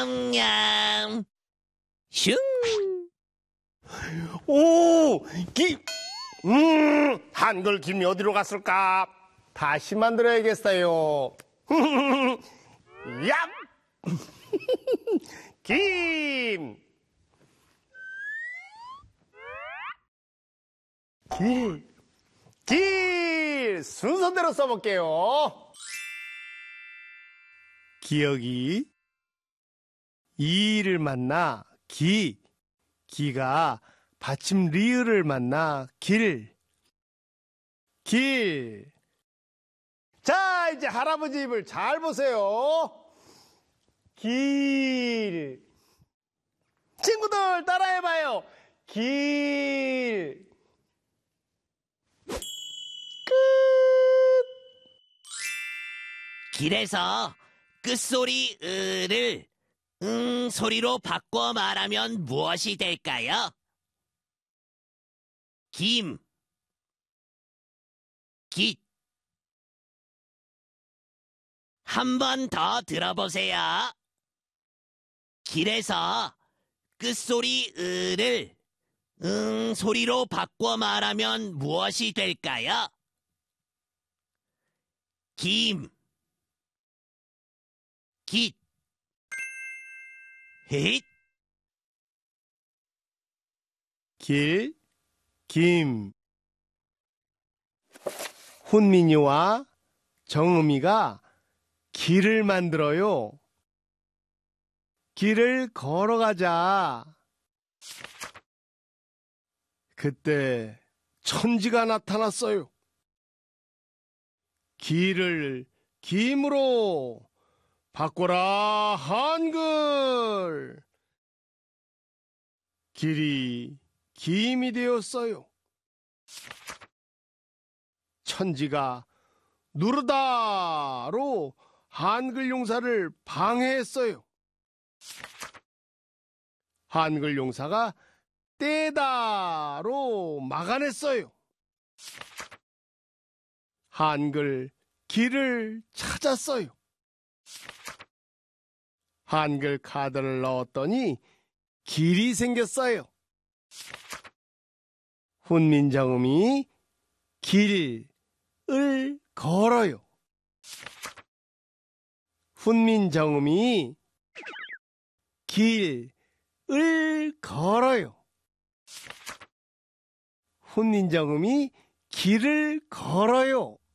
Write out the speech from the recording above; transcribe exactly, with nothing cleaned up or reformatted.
냠냠. 슝. 오, 기, 음, 한글 김이 어디로 갔을까? 다시 만들어야겠어요. 얍! 김! 길, 길! 순서대로 써볼게요. 기억이 이를 만나 기, 기가 받침 리을을 만나 길, 길. 자, 이제 할아버지 입을 잘 보세요. 길. 친구들 따라해봐요. 길. 끝. 길에서 끝소리 을을 응 소리로 바꿔 말하면 무엇이 될까요? 김, 깃. 한 번 더 들어보세요. 길에서 끝소리 을을 응 소리로 바꿔 말하면 무엇이 될까요? 김, 깃. 힛. 길, 김. 훈민이와 정음이가 길을 만들어요. 길을 걸어가자. 그때 천지가 나타났어요. 길을 김으로 바꿔라 한글. 길이 김이 되었어요. 천지가 누르다로 한글 용사를 방해했어요. 한글 용사가 떼다로 막아냈어요. 한글 길을 찾았어요. 한글 카드를 넣었더니 길이 생겼어요. 훈민정음이 길을 걸어요. 훈민정음이 길을 걸어요. 훈민정음이 길을 걸어요.